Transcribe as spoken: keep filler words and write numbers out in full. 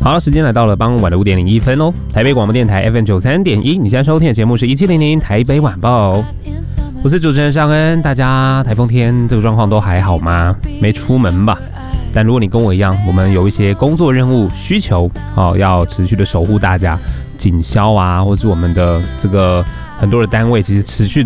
好了，时间来到了傍晚的五点零一分哦。台北广播电台 F M 九三点一，你现在收听的节目是一七零零台北晚报，我是主持人尚恩。大家台风天这个状况都还好吗？没出门吧？但如果你跟我一样，我们有一些工作任务需求，哦，要持续的守护大家，警消啊，或者我们的这个很多的单位，其实持续